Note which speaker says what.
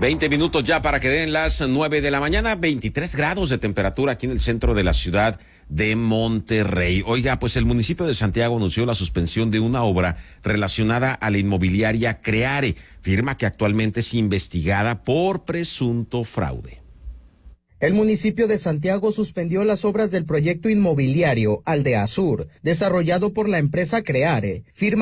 Speaker 1: 20 minutos ya para que den las 9 de la mañana, 23 grados de temperatura aquí en el centro de la ciudad de Monterrey. Oiga, pues el municipio de Santiago anunció la suspensión de una obra relacionada a la inmobiliaria Creare, firma que actualmente es investigada por presunto fraude.
Speaker 2: El municipio de Santiago suspendió las obras del proyecto inmobiliario Aldea Sur, desarrollado por la empresa Creare, firma